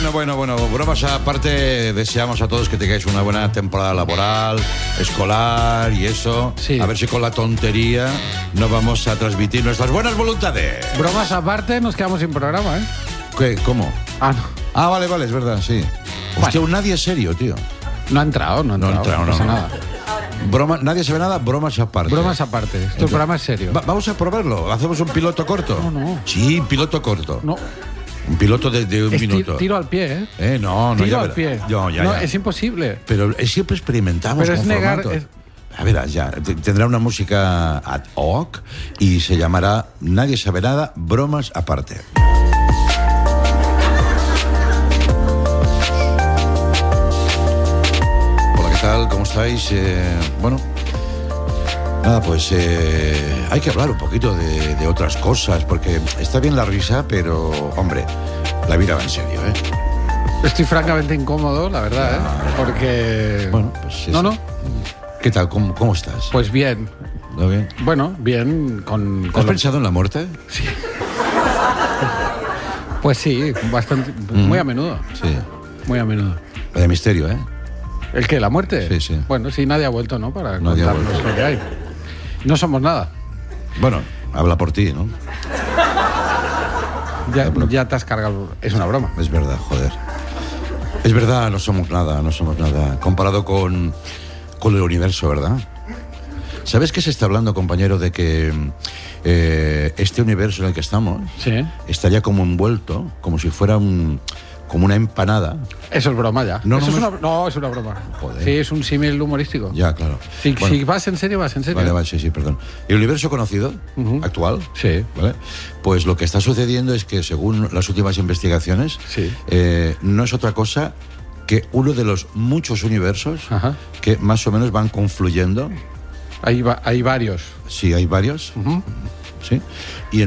Bueno, bromas aparte, deseamos a todos que tengáis una buena temporada laboral, escolar y eso. Sí. A ver si con la tontería no vamos a transmitir nuestras buenas voluntades. Bromas aparte, nos quedamos sin programa, ¿eh? ¿Qué? ¿Cómo? Ah, no. Ah, vale, es verdad, sí. Hostia, un nadie serio, tío. No ha entrado. No pasa nada. Broma, nadie sabe nada, bromas aparte. Bromas aparte. Este programa es serio. Vamos a probarlo. ¿Hacemos un piloto corto? No. Sí, piloto corto. No. Un piloto de un minuto. Tiro al pie, ¿eh? No, Tiro al pie. No, ya. Es imposible. Pero siempre experimentamos Pero con es negar. formatos. A ver, ya. Tendrá una música ad hoc y se llamará Nadie sabe nada, bromas aparte. Hola, ¿qué tal? ¿Cómo estáis? Bueno. Nada, pues hay que hablar un poquito de otras cosas, porque está bien la risa, pero, hombre, la vida va en serio, ¿eh? Estoy francamente incómodo, la verdad, ¿eh? Porque... Bueno, pues... No. ¿Qué tal? ¿Cómo estás? Pues bien. ¿Todo bien? Bueno, bien con ¿Has pensado en la muerte? Sí. Pues sí, bastante... Muy a menudo. Sí. Muy a menudo. De misterio, ¿eh? ¿El qué? ¿La muerte? Sí. Bueno, sí, nadie ha vuelto, ¿no? Para Nadie ha contarnos vuelto. lo que hay. No somos nada. Bueno, habla por ti, ¿no? Ya te has cargado. Es una broma. Es verdad, joder. Es verdad, no somos nada. Comparado con el universo, ¿verdad? ¿Sabes qué se está hablando, compañero, de que este universo en el que estamos Sí. estaría como envuelto, como si fuera como una empanada? Eso es broma ya. No, Eso no, es una broma. Joder. Sí, es un símil humorístico. Ya, claro. Si Bueno, vas en serio, vas en serio. Vale, sí, perdón. El universo conocido, actual, Sí. ¿vale? Pues lo que está sucediendo es que, según las últimas investigaciones, Sí. no es otra cosa que uno de los muchos universos Ajá. que más o menos van confluyendo. Hay varios. Sí, hay varios. Sí. Y